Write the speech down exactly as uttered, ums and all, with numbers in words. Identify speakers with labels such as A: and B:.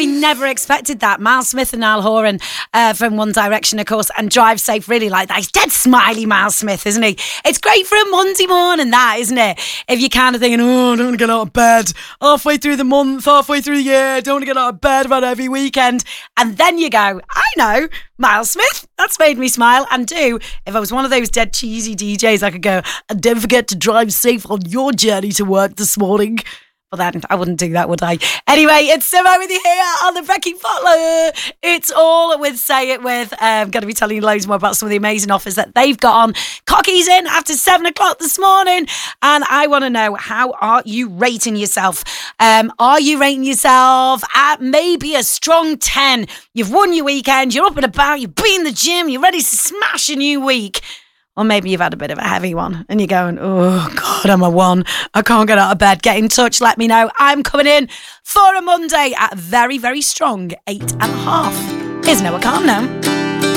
A: we never expected that. Miles Smith and Niall Horan uh, from One Direction, of course, and Drive Safe, really like that. He's dead smiley, Miles Smith, isn't he? It's great for a Monday morning, that, isn't it? If you're kind of thinking, oh, I don't want to get out of bed halfway through the month, halfway through the year, don't want to get out of bed about every weekend. And then you go, I know, Miles Smith, that's made me smile. And do, if I was one of those dead cheesy D Js, I could go, and don't forget to drive safe on your journey to work this morning. Well, then I wouldn't do that, would I? Anyway, it's Simo with you here on the Becky Butler. It's all with Say It With. I'm going to be telling you loads more about some of the amazing offers that they've got on. Cocky's in after seven o'clock this morning. And I want to know, how are you rating yourself? Um, are you rating yourself at maybe a strong ten? You've won your weekend, you're up and about, you've been in the gym, you're ready to smash a new week. Or maybe you've had a bit of a heavy one and you're going, oh, God, I'm a one. I can't get out of bed. Get in touch. Let me know. I'm coming in for a Monday at a very, very strong eight and a half. Here's Noah Calm now.